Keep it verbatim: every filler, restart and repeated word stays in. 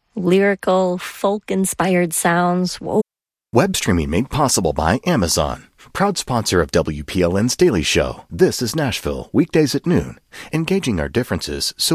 lyrical, folk-inspired sounds. Whoa. Web streaming made possible by Amazon. Proud sponsor of W P L N's Daily Show. This is Nashville, weekdays at noon. Engaging our differences so